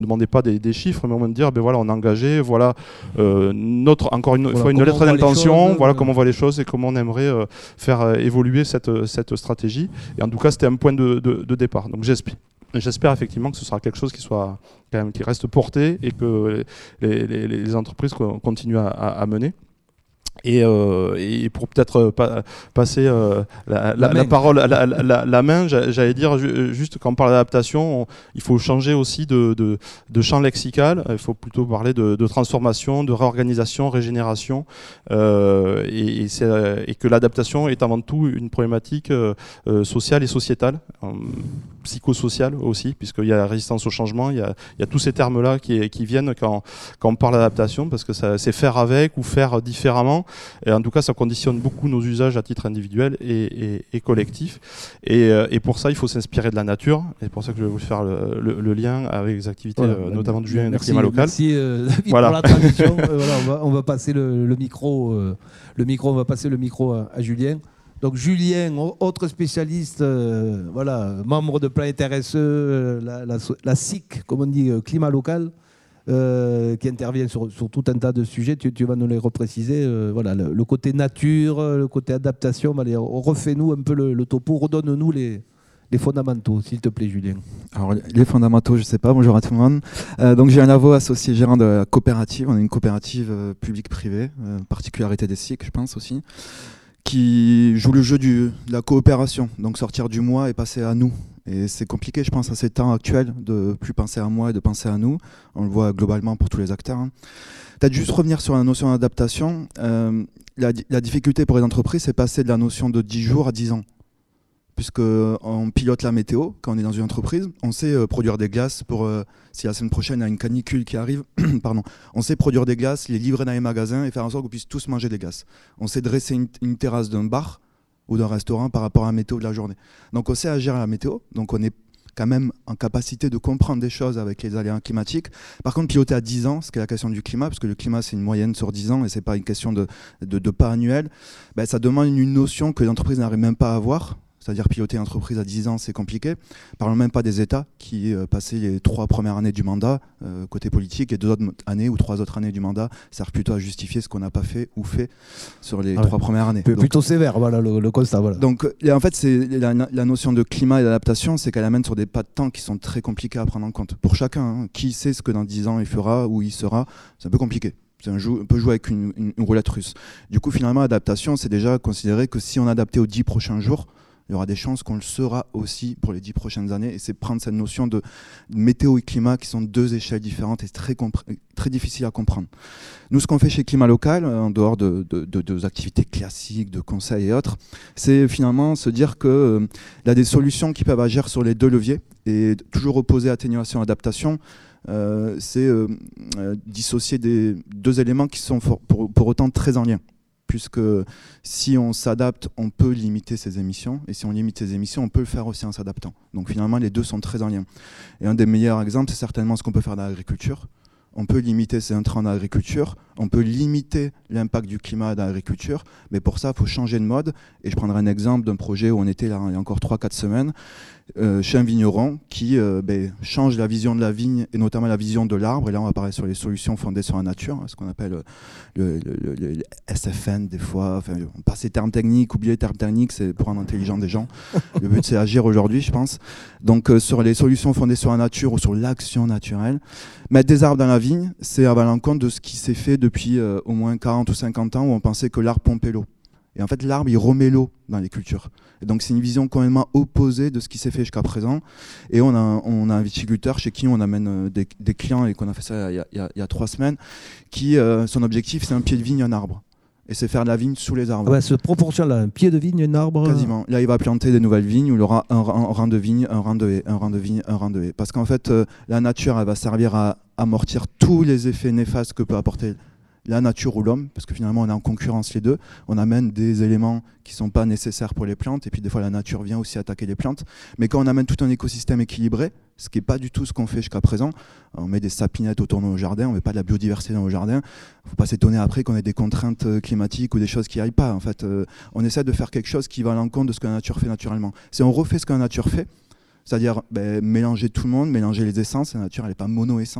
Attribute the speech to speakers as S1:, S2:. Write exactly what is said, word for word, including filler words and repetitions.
S1: demandait pas des, des chiffres, mais au moins de dire, ben voilà, on est engagé, voilà, euh, notre, encore une
S2: voilà,
S1: fois, une lettre d'intention,
S2: choses,
S1: voilà
S2: euh...
S1: comment on voit les choses et comment on aimerait euh, faire euh, évoluer cette, cette stratégie. Et en tout cas, c'était un point de, de, de départ. Donc j'espère. J'espère effectivement que ce sera quelque chose qui soit quand même qui reste porté et que les, les, les entreprises continuent à, à mener. Et, euh, et pour peut-être pa passer euh, la, la, la, la parole, la, la, la main, j'allais dire juste quand on parle d'adaptation, il faut changer aussi de, de, de champ lexical. Il faut plutôt parler de, de transformation, de réorganisation, régénération, euh, et, et, et que l'adaptation est avant tout une problématique euh, sociale et sociétale, euh, psychosociale aussi, puisqu'il y a la résistance au changement. Il y a, il y a tous ces termes-là qui, qui viennent quand, quand on parle d'adaptation, parce que c'est faire avec ou faire différemment. Et en tout cas, ça conditionne beaucoup nos usages à titre individuel et, et, et collectif. Et, et pour ça, il faut s'inspirer de la nature. Et c'est pour ça que je vais vous faire le, le, le lien avec les activités, voilà, euh, notamment du Julien et du climat local.
S2: Merci euh, David, voilà. pour la traduction. euh, voilà, on, va, on va passer le, le micro. Euh, le micro, on va passer le micro à, à Julien. Donc Julien, autre spécialiste, euh, voilà, membre de Planète R S E, la, la, la S I C, comme on dit, climat local. Euh, qui intervient sur, sur tout un tas de sujets, tu, tu vas nous les repréciser. Euh, voilà, le, le côté nature, le côté adaptation, allez, refais-nous un peu le, le topo, redonne-nous les, les fondamentaux, s'il te plaît, Julien.
S3: Alors, les fondamentaux, je ne sais pas, bonjour à tout le monde. Euh, donc, j'ai un avo associé gérant de la coopérative, on est une coopérative euh, publique-privée, euh, particularité des S I C, je pense aussi, qui joue le jeu du, de la coopération, donc sortir du moi et passer à nous. Et c'est compliqué, je pense, à ces temps actuels, de plus penser à moi et de penser à nous. On le voit globalement pour tous les acteurs. Hein. Peut-être juste revenir sur la notion d'adaptation. Euh, la, la difficulté pour les entreprises, c'est passer de la notion de dix jours à dix ans. Puisqu'on pilote la météo, quand on est dans une entreprise, on sait euh, produire des glaces pour, euh, si la semaine prochaine il y a une canicule qui arrive, pardon, on sait produire des glaces, les livrer dans les magasins et faire en sorte qu'on puisse tous manger des glaces. On sait dresser une, une terrasse d'un bar ou d'un restaurant par rapport à la météo de la journée. Donc on sait agir à la météo, donc on est quand même en capacité de comprendre des choses avec les aléas climatiques. Par contre, piloter à dix ans, ce qui est la question du climat, parce que le climat c'est une moyenne sur dix ans et c'est pas une question de, de, de pas annuel, ben, ça demande une notion que l'entreprise n'arrive même pas à avoir. C'est-à-dire piloter une entreprise à dix ans, c'est compliqué. Parlons même pas des États qui euh, passaient les trois premières années du mandat euh, côté politique et deux autres années ou trois autres années du mandat servent plutôt à justifier ce qu'on n'a pas fait ou fait sur les ah trois ouais. premières années.
S2: Donc, plutôt sévère, voilà le, le constat. Voilà.
S3: Donc en fait, c'est la, la notion de climat et d'adaptation, c'est qu'elle amène sur des pas de temps qui sont très compliqués à prendre en compte pour chacun. Hein. Qui sait ce que dans dix ans il fera, où il sera, c'est un peu compliqué. C'est un jeu, on peut jouer avec une, une, une roulette russe. Du coup, finalement, l'adaptation, c'est déjà considérer que si on adaptait aux dix prochains jours, il y aura des chances qu'on le sera aussi pour les dix prochaines années. Et c'est prendre cette notion de météo et climat qui sont deux échelles différentes et très, très difficiles à comprendre. Nous, ce qu'on fait chez Climat Local, en dehors de, de, de, de activités classiques, de conseils et autres, c'est finalement se dire qu'il euh, y a des solutions qui peuvent agir sur les deux leviers et toujours opposer atténuation et adaptation. Euh, c'est euh, euh, dissocier des deux éléments qui sont for, pour, pour autant très en lien. Puisque si on s'adapte, on peut limiter ses émissions. Et si on limite ses émissions, on peut le faire aussi en s'adaptant. Donc finalement, les deux sont très en lien. Et un des meilleurs exemples, c'est certainement ce qu'on peut faire dans l'agriculture. On peut limiter ses intrants dans l'agriculture, on peut limiter l'impact du climat dans l'agriculture, mais pour ça, il faut changer de mode. Et je prendrai un exemple d'un projet où on était là il y a encore trois quatre semaines, euh, chez un vigneron qui euh, ben, change la vision de la vigne et notamment la vision de l'arbre. Et là, on va parler sur les solutions fondées sur la nature, ce qu'on appelle le, le, le, le, le S F N des fois. Enfin, on passe les termes techniques, oublier les termes techniques, c'est pour rendre intelligent des gens. Le but, c'est agir aujourd'hui, je pense. Donc, euh, sur les solutions fondées sur la nature ou sur l'action naturelle, mettre des arbres dans la vigne, c'est à l'encontre de ce qui s'est fait depuis euh, au moins quarante ou cinquante ans où on pensait que l'arbre pompait l'eau. Et en fait, l'arbre, il remet l'eau dans les cultures. Et donc, c'est une vision complètement opposée de ce qui s'est fait jusqu'à présent. Et on a, on a un viticulteur chez qui on amène euh, des, des clients, et qu'on a fait ça il y a, il y a, il y a trois semaines, qui, euh, son objectif, c'est un pied de vigne, un arbre. Et c'est faire de la vigne sous les arbres.
S2: Ah bah, cette proportion-là, un pied de vigne, un arbre.
S3: Quasiment. Là, il va planter des nouvelles vignes où il aura un, un rang de vigne, un rang de haie, un rang de vigne, un rang de haie. Parce qu'en fait, euh, la nature, elle va servir à amortir tous les effets néfastes que peut apporter la nature ou l'homme, parce que finalement on est en concurrence les deux, on amène des éléments qui ne sont pas nécessaires pour les plantes, et puis des fois la nature vient aussi attaquer les plantes, mais quand on amène tout un écosystème équilibré, ce qui n'est pas du tout ce qu'on fait jusqu'à présent, on met des sapinettes autour de nos jardins, on ne met pas de la biodiversité dans nos jardins, il ne faut pas s'étonner après qu'on ait des contraintes climatiques ou des choses qui n'aillent pas, en fait, euh, on essaie de faire quelque chose qui va à l'encontre de ce que la nature fait naturellement. Si on refait ce que la nature fait, C'est-à-dire ben, mélanger tout le monde, mélanger les essences. La nature, elle n'est pas mono-essence.